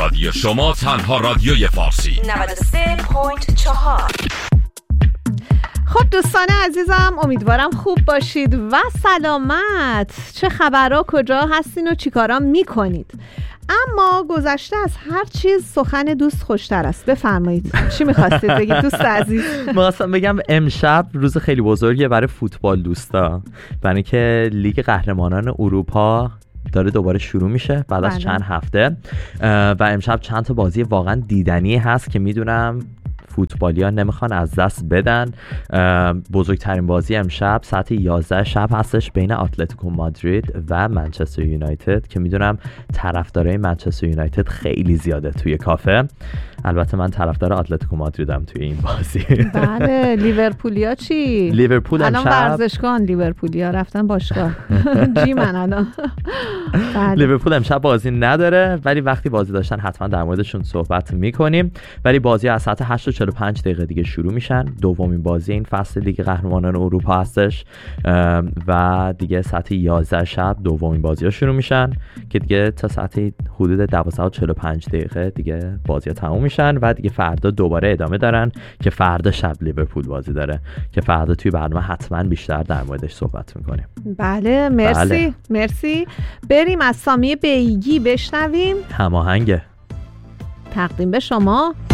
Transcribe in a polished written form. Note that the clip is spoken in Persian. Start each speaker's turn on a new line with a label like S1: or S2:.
S1: رادیو شما، تنها رادیوی فارسی
S2: 93.4.
S3: خب دوستان عزیزم، امیدوارم خوب باشید و سلامت. چه خبرها، کجا هستین و چیکارا میکنید؟ اما گذشته از هر چیز سخن دوست خوشتر است. بفرمایید چی میخواستید بگید دوست عزیز؟
S4: می‌خواستم بگم امشب روز خیلی بزرگیه برای فوتبال دوستا، برای اینکه لیگ قهرمانان اروپا داره دوباره شروع میشه بعد از چند هفته و امشب چند تا بازی واقعا دیدنی هست که میدونم فوتبالی‌ها نمیخوان از دست بدن. بزرگترین بازی امشب ساعت 11 شب هستش بین اتلتیکو مادرید و منچستر یونایتد که میدونم طرفدارای منچستر یونایتد خیلی زیاده توی کافه. البته من طرفدار اتلتیکو مادریدم توی این بازی.
S3: بله. لیورپولیا چی؟
S4: لیورپول
S3: الان
S4: امشب
S3: ورزشگاه، لیورپولیا رفتن باشگاه. جی من الان.
S4: لیورپول امشب بازی نداره، ولی وقتی بازی داشتن حتما در موردشون صحبت میکنیم. ولی بازی از ساعت 8:45 دقیقه دیگه شروع میشن. دومین بازی این فصل لیگ قهرمانان اروپا هستش و دیگه ساعت 11 شب دومین بازی‌ها شروع میشن که دیگه تا ساعت حدود 12:45 دقیقه دیگه بازی‌ها تموم میشن و دیگه فردا دوباره ادامه دارن که فردا شب لیورپول بازی داره که فردا توی برنامه حتما بیشتر در موردش صحبت میکنیم.
S3: بله مرسی. مرسی. بریم از سامی بیگی بشنویم.
S4: هماهنگه.
S3: تقدیم به شما